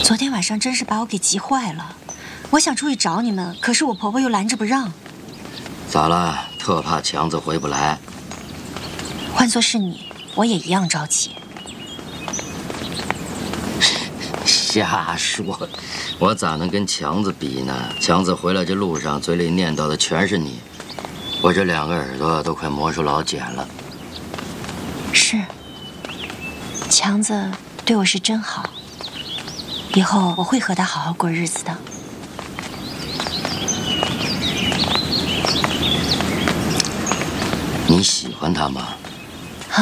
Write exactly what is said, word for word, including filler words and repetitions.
昨天晚上真是把我给急坏了。我想出去找你们，可是我婆婆又拦着不让。 咋了？特怕强子回不来？ 换作是你，我也一样着急。 瞎说，我咋能跟强子比呢？强子回来这路上嘴里念叨的全是你，我这两个耳朵都快磨出老茧了。 是，强子对我是真好，以后我会和他好好过日子的。 你喜欢他吗？